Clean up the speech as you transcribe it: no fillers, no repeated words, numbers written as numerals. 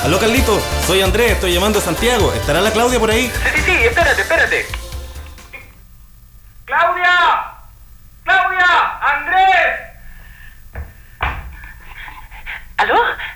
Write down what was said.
Aló, Carlito, soy Andrés, estoy llamando a Santiago. ¿Estará la Claudia por ahí? Sí, espérate. ¡Claudia! ¡Claudia! ¡Andrés! ¿Aló?